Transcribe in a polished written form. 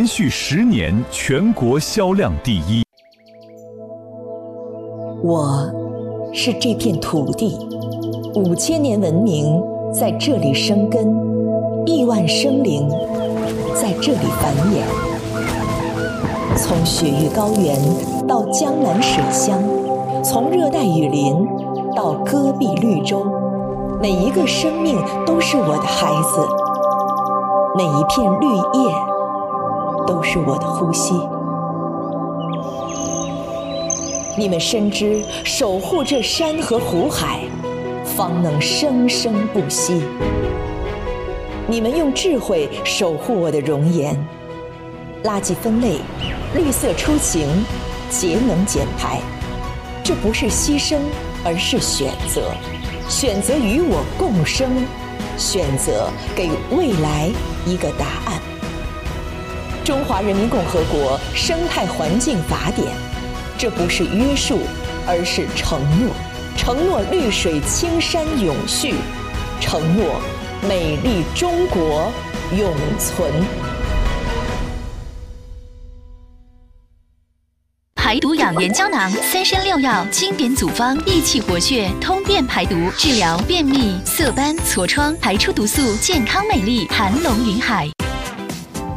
续10年全国销量第一。 我是这片土地，5000年文明在这里生根，亿万生灵在这里繁衍。从雪域高原到江南水乡，从热带雨林到戈壁绿洲，每一个生命都是我的孩子，每一片绿叶都是我的呼吸。你们深知守护这山河湖海，方能生生不息。你们用智慧守护我的容颜，垃圾分类，绿色出行，节能减排，这不是牺牲，而是选择。选择与我共生，选择给未来一个答案。中华人民共和国生态环境法典，这不是约束，而是承诺。承诺绿水青山永续，承诺美丽中国永存。 排毒养颜胶囊，3参6药，经典组方，益气活血，通便排毒，治疗便秘、色斑、痤疮，排出毒素，健康美丽，盘龙云海。